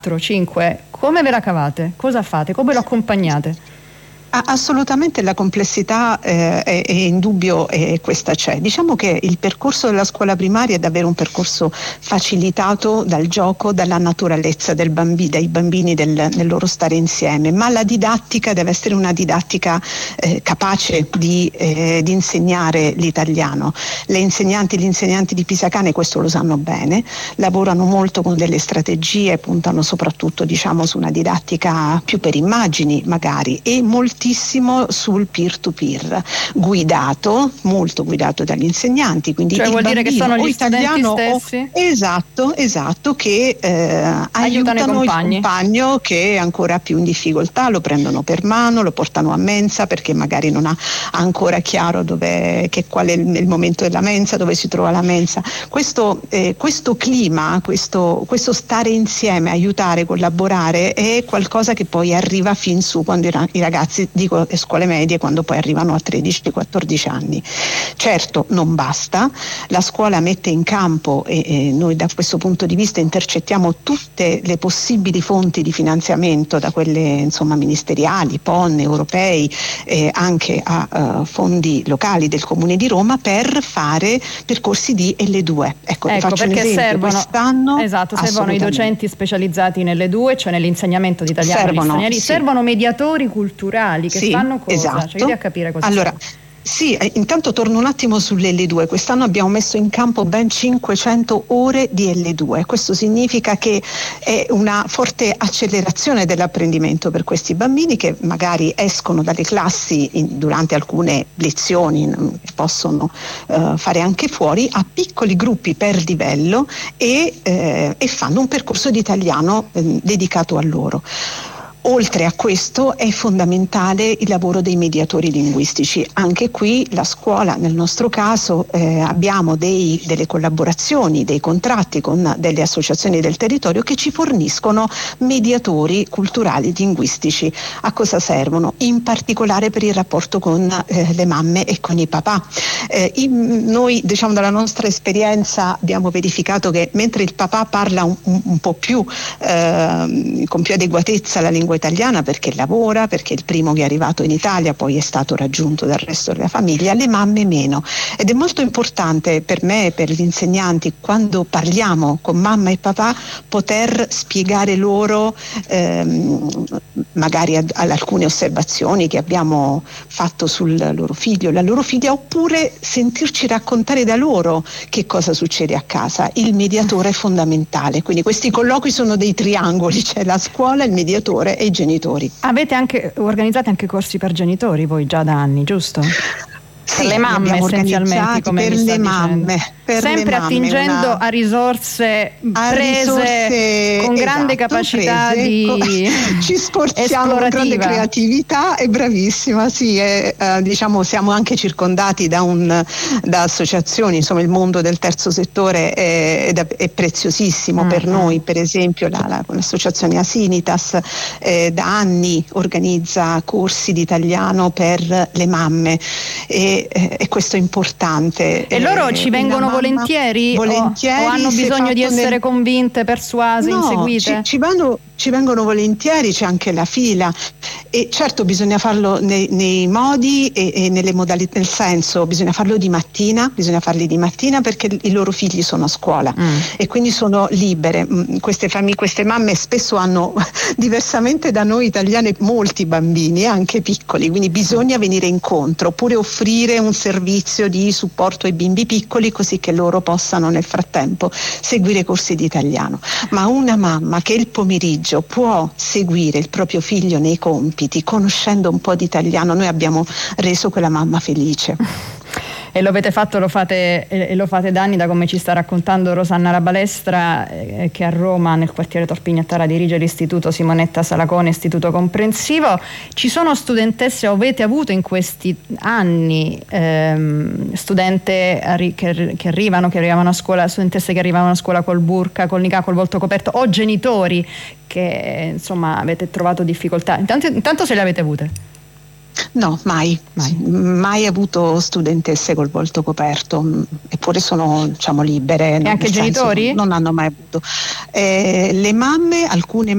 5, come ve la cavate? Cosa fate? Come lo accompagnate? Assolutamente la complessità è indubbio, questa c'è. Diciamo che il percorso della scuola primaria è davvero un percorso facilitato dal gioco, dalla naturalezza dai bambini nel loro stare insieme, ma la didattica deve essere una didattica capace di insegnare l'italiano. Gli insegnanti di Pisacane questo lo sanno bene, lavorano molto con delle strategie, puntano soprattutto su una didattica più per immagini magari, e moltissimo sul peer-to-peer, molto guidato dagli insegnanti, quindi cioè vuol dire che sono gli studenti stessi? Esatto, che aiutano il compagno che è ancora più in difficoltà, lo prendono per mano, lo portano a mensa perché magari non ha ancora chiaro qual è il momento della mensa, dove si trova la mensa. Questo clima, questo stare insieme, aiutare, collaborare è qualcosa che poi arriva fin su quando i ragazzi, dico scuole medie, quando poi arrivano a 13-14 anni. Certo, non basta, la scuola mette in campo e noi da questo punto di vista intercettiamo tutte le possibili fonti di finanziamento, da quelle ministeriali, PON, europei, anche a fondi locali del Comune di Roma, per fare percorsi di L2. Ecco faccio un esempio. Servono i docenti specializzati nelle L2, cioè nell'insegnamento di italiano agli stranieri, servono mediatori culturali che fanno cosa? Esatto. Cioè, devi capire cosa allora, sì, intanto torno un attimo sulle L2. Quest'anno abbiamo messo in campo ben 500 ore di L2. Questo significa che è una forte accelerazione dell'apprendimento per questi bambini, che magari escono dalle classi durante alcune lezioni, possono fare anche fuori, a piccoli gruppi per livello e fanno un percorso di italiano dedicato a loro. Oltre a questo è fondamentale il lavoro dei mediatori linguistici. Anche qui la scuola, nel nostro caso, abbiamo delle collaborazioni, dei contratti con delle associazioni del territorio che ci forniscono mediatori culturali linguistici. A cosa servono? In particolare per il rapporto con le mamme e con i papà. Noi, dalla nostra esperienza, abbiamo verificato che mentre il papà parla un po' più con più adeguatezza la lingua italiana, perché lavora, perché è il primo che è arrivato in Italia, poi è stato raggiunto dal resto della famiglia, le mamme meno. Ed è molto importante per me e per gli insegnanti, quando parliamo con mamma e papà, poter spiegare loro magari alcune osservazioni che abbiamo fatto sul loro figlio, la loro figlia, oppure sentirci raccontare da loro che cosa succede a casa. Il mediatore è fondamentale, quindi questi colloqui sono dei triangoli, c'è la scuola, il mediatore e i genitori. Avete organizzato anche corsi per genitori voi già da anni, giusto? Sì, per le mamme essenzialmente, come per le mamme, sempre attingendo a risorse prese con grande capacità di ci sforziamo con grande creatività, è bravissima, siamo anche circondati da associazioni, il mondo del terzo settore è preziosissimo per noi. Per esempio l'associazione Asinitas da anni organizza corsi di italiano per le mamme e questo è importante. E loro ci vengono volentieri o hanno bisogno di essere convinte, persuase, inseguite? Ci vengono volentieri, c'è anche la fila, e certo bisogna farlo nei modi e nelle modalità, nel senso bisogna farli di mattina perché i loro figli sono a scuola e quindi sono libere. Queste mamme spesso hanno, diversamente da noi italiane, molti bambini, anche piccoli, quindi bisogna venire incontro, oppure offrire un servizio di supporto ai bimbi piccoli, così che loro possano nel frattempo seguire corsi di italiano. Ma una mamma che il pomeriggio può seguire il proprio figlio nei compiti, conoscendo un po' di italiano, noi abbiamo reso quella mamma felice. E lo avete fatto, lo fate da anni, da come ci sta raccontando Rosanna Labalestra, che a Roma, nel quartiere Torpignattara, dirige l'istituto Simonetta Salacone, istituto comprensivo. Ci sono studentesse, o avete avuto in questi anni studentesse che arrivano a scuola col burka, col niqab, col volto coperto, o genitori che avete trovato difficoltà? Intanto se le avete avute? No, mai avuto studentesse col volto coperto, eppure sono libere. E anche genitori? Non hanno mai avuto. Le mamme, alcune